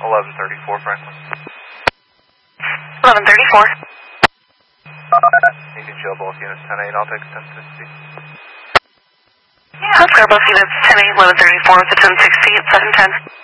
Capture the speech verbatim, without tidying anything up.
eleven thirty-four, Franklin. eleven thirty-four. You can show both units ten eight, I'll take ten sixty. Yeah. Let's go both units ten eight, eleven thirty-four with the ten sixty at seven ten.